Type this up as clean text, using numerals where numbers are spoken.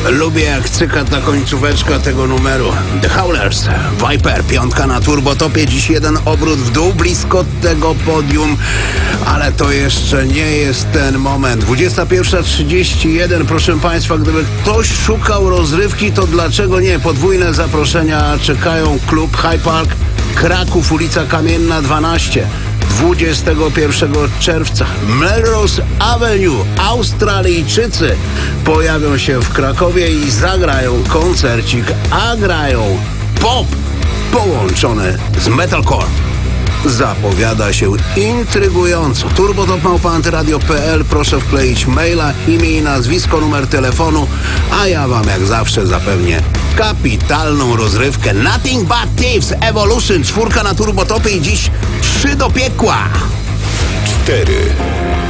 Lubię jak cykat na końcóweczka tego numeru. The Howlers, Viper, piątka na turbotopie. Dziś jeden obrót w dół, blisko tego podium. Ale to jeszcze nie jest ten moment. 21:31, proszę Państwa, gdyby ktoś szukał rozrywki, to dlaczego nie? Podwójne zaproszenia czekają. Klub High Park, Kraków, ulica Kamienna 12. 21 czerwca Melrose Avenue. Australijczycy pojawią się w Krakowie i zagrają koncercik, a grają pop połączony z metalcore. Zapowiada się intrygująco. turbotop@antyradio.pl. Proszę wkleić maila, imię i nazwisko, numer telefonu, a ja wam jak zawsze zapewnię kapitalną rozrywkę. Nothing But Thieves Evolution, 4 na turbotopie i dziś 3 do piekła. 4.